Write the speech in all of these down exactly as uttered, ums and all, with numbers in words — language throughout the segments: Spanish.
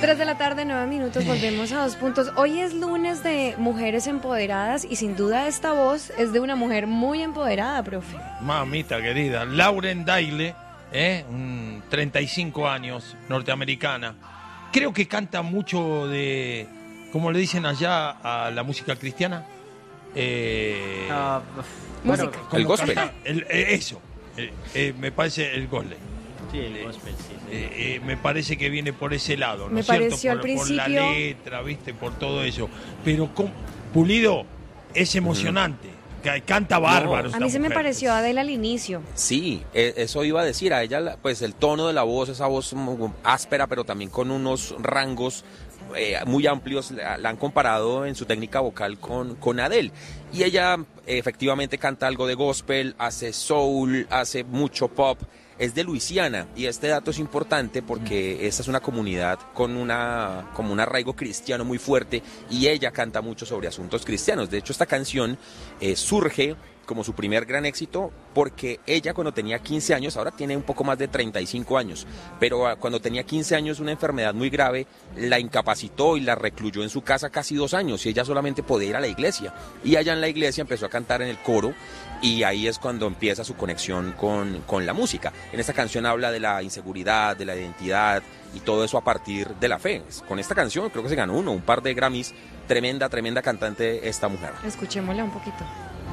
Tres de la tarde, nueve minutos, volvemos a Dos Puntos. Hoy es lunes de mujeres empoderadas y sin duda esta voz es de una mujer muy empoderada, profe. Mamita querida, Lauren Daigle, ¿eh? treinta y cinco años, norteamericana. Creo que canta mucho de, ¿cómo le dicen allá a la música cristiana? Eh, uh, música. El gospel. El, eh, eso, eh, eh, me parece el gospel. Sí, el gospel, sí. sí. Eh, eh, me parece que viene por ese lado, ¿no me es cierto? pareció Por, al principio... por la letra, ¿viste? Por todo eso. Pero con, Pulido es emocionante. Uh-huh. Canta bárbaro. No. A mí se mujer. me pareció Adele al inicio. Sí, eso iba a decir. A ella, pues el tono de la voz, esa voz áspera, pero también con unos rangos eh, muy amplios, la, la han comparado en su técnica vocal con, con Adele. Y ella eh, efectivamente canta algo de gospel, hace soul, hace mucho pop. Es de Luisiana y este dato es importante porque esta es una comunidad con una como un arraigo cristiano muy fuerte y ella canta mucho sobre asuntos cristianos. De hecho, esta canción eh, surge como su primer gran éxito porque ella cuando tenía quince años, ahora tiene un poco más de treinta y cinco años, pero cuando tenía quince años una enfermedad muy grave la incapacitó y la recluyó en su casa casi dos años y ella solamente podía ir a la iglesia. Y allá en la iglesia empezó a cantar en el coro y ahí es cuando empieza su conexión con, con la música. En esta canción habla de la inseguridad, de la identidad y todo eso a partir de la fe. Con esta canción creo que se ganó uno, un par de Grammys. Tremenda, tremenda cantante esta mujer. Escuchémosla un poquito.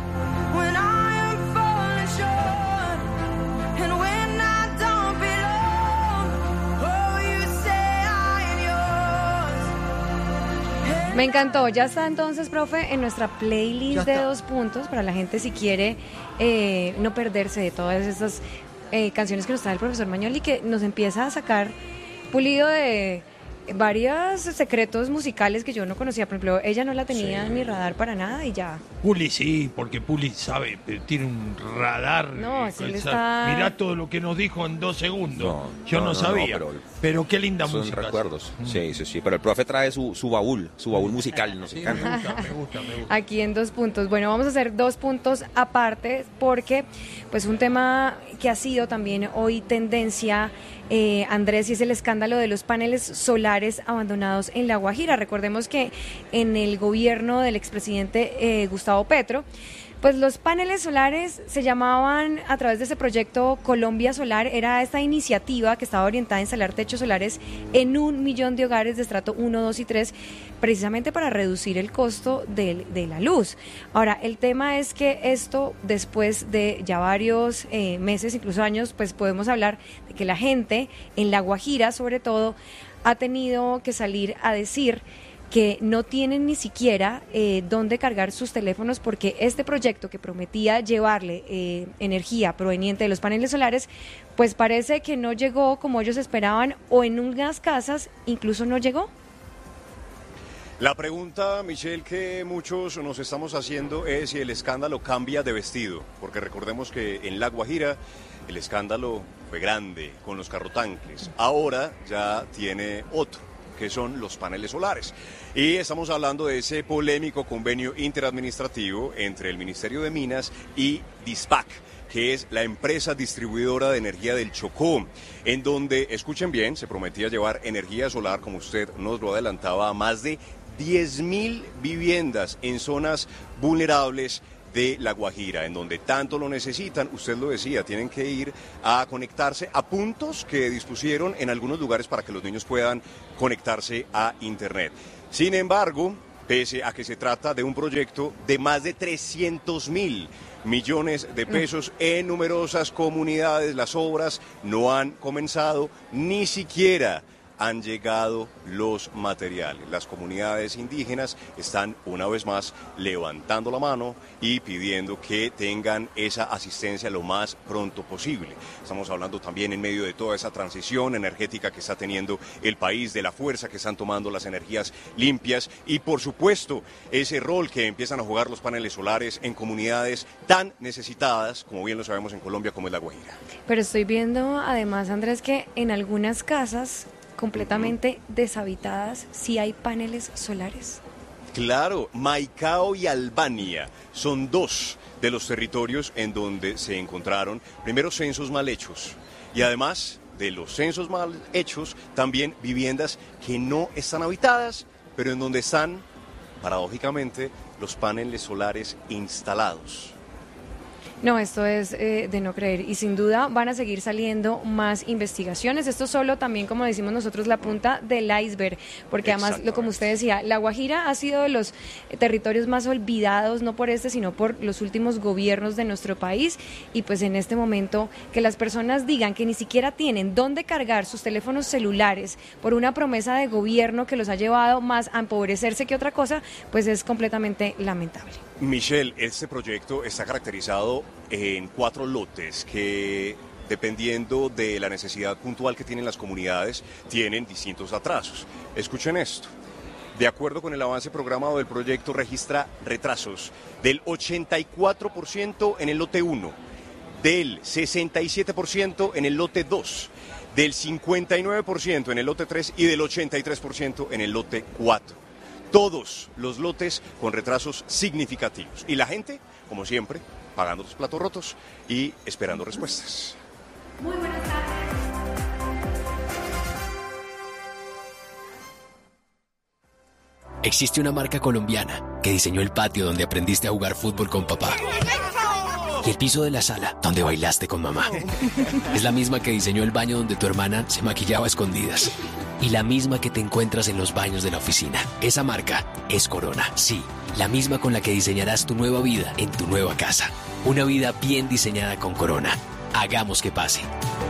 Me encantó, ya está entonces, profe, en nuestra playlist de Dos Puntos, para la gente si quiere eh, no perderse de todas esas eh, canciones que nos trae el profesor Magnoli, que nos empieza a sacar Pulido de varios secretos musicales que yo no conocía. Por ejemplo, ella no la tenía sí. en mi radar para nada y ya. Puli sí, porque Puli sabe, tiene un radar. No, sí le está... Mirá todo lo que nos dijo en dos segundos. No, yo no, no, no sabía. No, pero, pero qué linda son música. recuerdos. Mm. Sí, sí, sí. Pero el profe trae su, su baúl, su baúl musical. Nos sí, encanta. Me gusta, me gusta, me gusta. Aquí en Dos Puntos. Bueno, vamos a hacer dos puntos aparte porque, pues, un tema que ha sido también hoy tendencia. Eh, Andrés, y es el escándalo de los paneles solares abandonados en La Guajira. Recordemos que en el gobierno del expresidente eh, Gustavo Petro, pues los paneles solares se llamaban a través de ese proyecto Colombia Solar, era esta iniciativa que estaba orientada a instalar techos solares en un millón de hogares de estrato uno, dos y tres, precisamente para reducir el costo de, de la luz. Ahora, el tema es que esto, después de ya varios eh, meses, incluso años, pues podemos hablar de que la gente en La Guajira, sobre todo, ha tenido que salir a decir que no tienen ni siquiera eh, dónde cargar sus teléfonos porque este proyecto que prometía llevarle eh, energía proveniente de los paneles solares, pues parece que no llegó como ellos esperaban o en unas casas incluso no llegó. La pregunta, Michelle, que muchos nos estamos haciendo es si el escándalo cambia de vestido, porque recordemos que en La Guajira el escándalo fue grande con los carrotanques, ahora ya tiene otro, que son los paneles solares. Y estamos hablando de ese polémico convenio interadministrativo entre el Ministerio de Minas y DISPAC, que es la empresa distribuidora de energía del Chocó, en donde, escuchen bien, se prometía llevar energía solar, como usted nos lo adelantaba, a más de diez mil viviendas en zonas vulnerables de La Guajira, en donde tanto lo necesitan. Usted lo decía, tienen que ir a conectarse a puntos que dispusieron en algunos lugares para que los niños puedan conectarse a internet. Sin embargo, pese a que se trata de un proyecto de más de trescientos mil millones de pesos en numerosas comunidades, las obras no han comenzado, ni siquiera han llegado los materiales. Las comunidades indígenas están una vez más levantando la mano y pidiendo que tengan esa asistencia lo más pronto posible. Estamos hablando también en medio de toda esa transición energética que está teniendo el país, de la fuerza que están tomando las energías limpias y por supuesto ese rol que empiezan a jugar los paneles solares en comunidades tan necesitadas, como bien lo sabemos en Colombia, como es La Guajira. Pero estoy viendo además, Andrés, que en algunas casas completamente deshabitadas, sí hay paneles solares. Claro, Maicao y Albania son dos de los territorios en donde se encontraron primero censos mal hechos y además de los censos mal hechos, también viviendas que no están habitadas, pero en donde están, paradójicamente, los paneles solares instalados. No, esto es eh, de no creer y sin duda van a seguir saliendo más investigaciones. Esto solo también, como decimos nosotros, la punta del iceberg, porque además, lo, como usted decía, La Guajira ha sido de los territorios más olvidados, no por este, sino por los últimos gobiernos de nuestro país, y pues en este momento que las personas digan que ni siquiera tienen dónde cargar sus teléfonos celulares por una promesa de gobierno que los ha llevado más a empobrecerse que otra cosa, pues es completamente lamentable. Michelle, este proyecto está caracterizado en cuatro lotes que, dependiendo de la necesidad puntual que tienen las comunidades, tienen distintos atrasos. Escuchen esto. De acuerdo con el avance programado del proyecto, registra retrasos del ochenta y cuatro por ciento en el lote uno, del sesenta y siete por ciento en el lote dos, del cincuenta y nueve por ciento en el lote tres y del ochenta y tres por ciento en el lote cuatro. Todos los lotes con retrasos significativos. Y la gente, como siempre, pagando los platos rotos y esperando respuestas. Muy buenas tardes. Existe una marca colombiana que diseñó el patio donde aprendiste a jugar fútbol con papá. Y el piso de la sala donde bailaste con mamá. Es la misma que diseñó el baño donde tu hermana se maquillaba a escondidas. Y la misma que te encuentras en los baños de la oficina. Esa marca es Corona, sí, la misma con la que diseñarás tu nueva vida en tu nueva casa. Una vida bien diseñada con Corona. Hagamos que pase.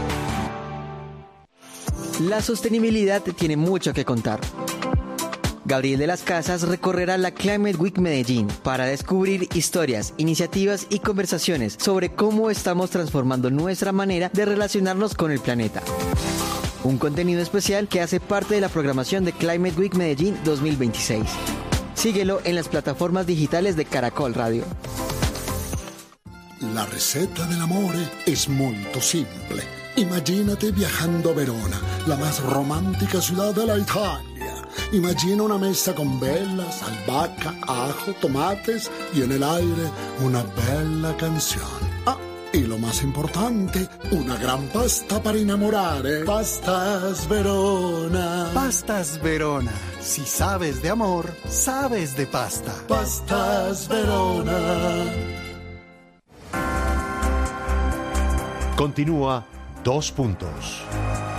La sostenibilidad tiene mucho que contar. Gabriel de las Casas recorrerá la Climate Week Medellín para descubrir historias, iniciativas y conversaciones sobre cómo estamos transformando nuestra manera de relacionarnos con el planeta. Un contenido especial que hace parte de la programación de Climate Week Medellín dos mil veintiséis. Síguelo en las plataformas digitales de Caracol Radio. La receta dell'amore es muy simple. Imagínate viajando a Verona, la más romántica ciudad de la Italia. Imagina una mesa con velas, albahaca, ajo, tomates y en el aire una bella canción. Ah, y lo más importante, una gran pasta para enamorare. Pastas Verona. Pastas Verona. Si sabes de amor, sabes de pasta. Pastas Verona. Continúa Dos Puntos.